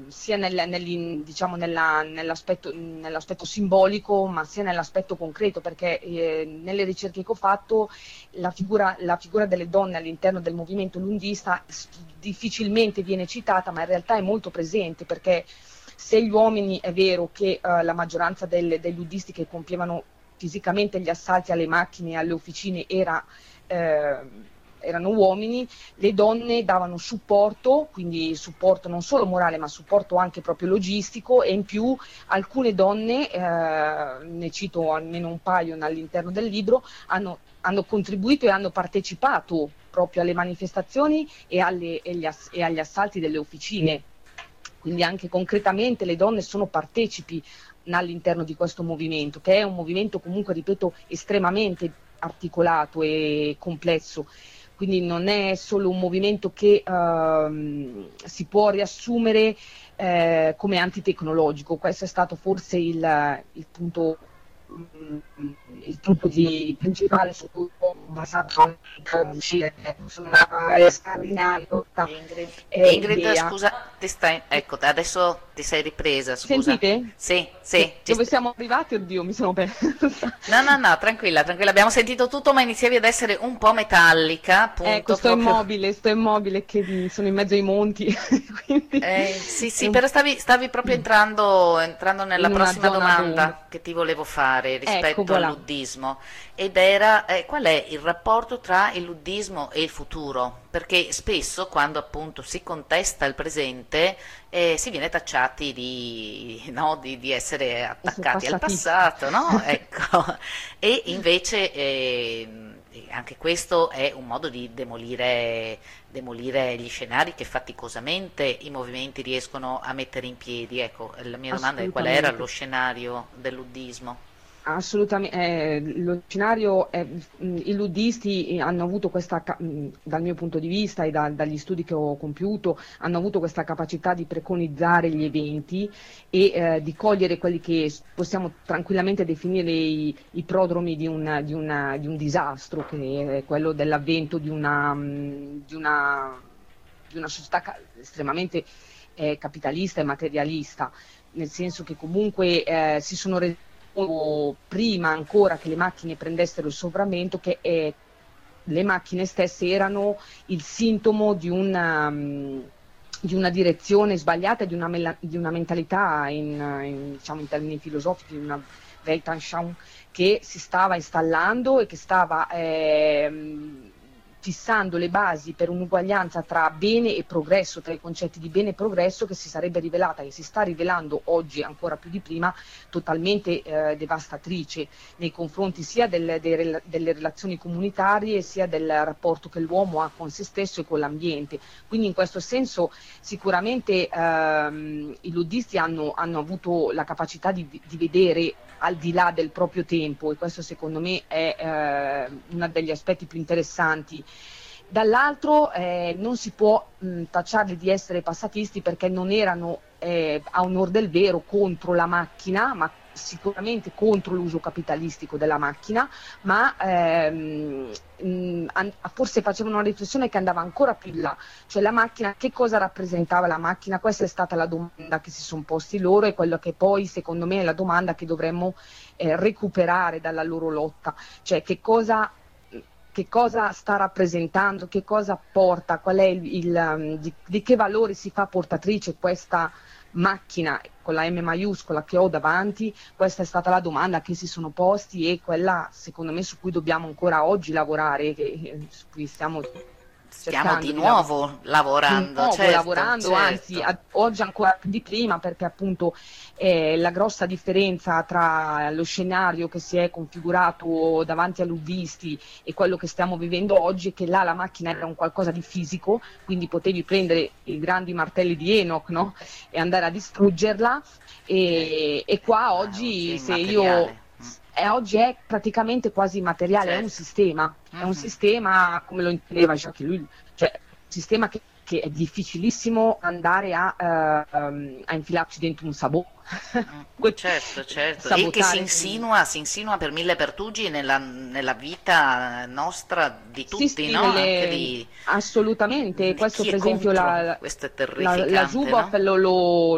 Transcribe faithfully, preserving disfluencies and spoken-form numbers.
sia nel, nell'in- diciamo nella- nell'aspetto, nell'aspetto simbolico, ma sia nell'aspetto concreto, perché eh, nelle ricerche che ho fatto la figura, la figura delle donne all'interno del movimento lundista s- difficilmente viene citata, ma in realtà è molto presente, perché se gli uomini è vero che eh, la maggioranza delle- dei luddisti che compievano fisicamente gli assalti alle macchine e alle officine era, eh, erano uomini, le donne davano supporto, quindi supporto non solo morale ma supporto anche proprio logistico, e in più alcune donne, eh, ne cito almeno un paio all'interno del libro, hanno, hanno contribuito e hanno partecipato proprio alle manifestazioni e, alle, e, gli ass- e agli assalti delle officine. Quindi anche concretamente le donne sono partecipi all'interno di questo movimento, che è un movimento comunque, ripeto, estremamente articolato e complesso. Quindi non è solo un movimento che ehm, si può riassumere eh, come antitecnologico. Questo è stato forse il, il punto, mm, il punto di, principale su cui ho basato per uscire sulla scandinavia Ingrid, eh, Ingrid, idea. scusa, ti stai, ecco, adesso ti sei ripresa, scusa. Sentite? Sì, sì, Che- ci Dove st- siamo arrivati? Oddio, mi sono persa. no, no, no, tranquilla, tranquilla, abbiamo sentito tutto, ma iniziavi ad essere un po' metallica, Ecco, appunto, sto proprio. immobile, sto immobile che mm, sono in mezzo ai monti, quindi Eh, sì, è sì, un- però stavi, stavi proprio entrando, entrando nella in una prossima zona d'ombra. domanda che ti volevo fare Ecco, rispetto al voilà. luddismo, ed era eh, qual è il rapporto tra il luddismo e il futuro? Perché spesso quando appunto si contesta il presente eh, si viene tacciati di, no, di, di essere Essere attaccati al passatisti. passato, no? Ecco. E invece ehm, anche questo è un modo di demolire demolire gli scenari che faticosamente i movimenti riescono a mettere in piedi. Ecco, la mia domanda è qual era lo Assolutamente. scenario del luddismo? Assolutamente, eh, lo scenario è, mh, i luddisti hanno avuto questa, ca- mh, dal mio punto di vista e da- dagli studi che ho compiuto, hanno avuto questa capacità di preconizzare gli eventi e eh, di cogliere quelli che s- possiamo tranquillamente definire i, i prodromi di, un di una- di un disastro, che è quello dell'avvento di una, mh, di una, di una società ca- estremamente eh, capitalista e materialista, nel senso che comunque eh, si sono resi o prima ancora che le macchine prendessero il sopravvento, che eh, le macchine stesse erano il sintomo di una, um, di una direzione sbagliata, di una, mela- di una mentalità in, in, diciamo, in termini filosofici, di una Weltanschauung che si stava installando e che stava ehm, fissando le basi per un'uguaglianza tra bene e progresso, tra i concetti di bene e progresso, che si sarebbe rivelata, che si sta rivelando oggi ancora più di prima, totalmente eh, devastatrice nei confronti sia del, dei, delle relazioni comunitarie sia del rapporto che l'uomo ha con se stesso e con l'ambiente. Quindi in questo senso sicuramente ehm, i luddisti hanno, hanno avuto la capacità di, di vedere al di là del proprio tempo, e questo secondo me è eh, uno degli aspetti più interessanti. Dall'altro eh, non si può mh, tacciarli di essere passatisti, perché non erano eh, a onor del vero contro la macchina, ma sicuramente contro l'uso capitalistico della macchina, ma ehm, mh, an- forse facevano una riflessione che andava ancora più in là, cioè la macchina, che cosa rappresentava la macchina? Questa è stata la domanda che si sono posti loro, e quello che poi secondo me è la domanda che dovremmo eh, recuperare dalla loro lotta, cioè che cosa che cosa sta rappresentando, che cosa porta, qual è il, il, um, di, di che valori si fa portatrice questa macchina con la M maiuscola che ho davanti. Questa è stata la domanda che si sono posti, e quella secondo me su cui dobbiamo ancora oggi lavorare, che, su cui stiamo Stiamo cercando di di lavorare nuovo di lavorando, nuovo certo, lavorando, anzi certo. a- oggi ancora più di prima, perché appunto eh, la grossa differenza tra lo scenario che si è configurato davanti all'Uddisti e quello che stiamo vivendo oggi è che là la macchina era un qualcosa di fisico, quindi potevi prendere i grandi martelli di Enoch, no? E andare a distruggerla, e, e qua Ah, oggi è oggi se io immateriale. Mm. e oggi è praticamente quasi immateriale, è un Certo. sistema, è un Mhm. sistema come lo intendeva Jacques Ellul, cioè un sistema che, che è difficilissimo andare a, eh, um, a infilarci dentro un sabot, Mm, Que- certo, certo, e che si sabotare. mm, insinua, si insinua per mille pertugi nella, nella vita nostra di Sì, tutti, sì, no? Anche nelle- di, assolutamente. di Questo chi per è esempio contro, la, questo è la, la terrificante, Zuboff no? lo, lo-